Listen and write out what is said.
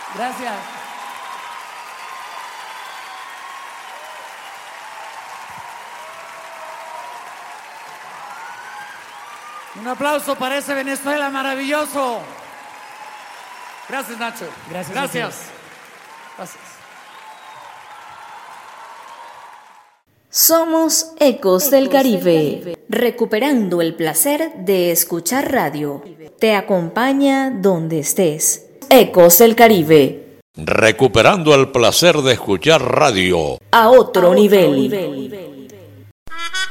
Gracias. Un aplauso para ese Venezuela maravilloso. Gracias, Nacho. Gracias. Gracias. Somos Ecos del Caribe, recuperando el placer de escuchar radio. Te acompaña donde estés. Ecos del Caribe. Recuperando el placer de escuchar radio. A otro nivel.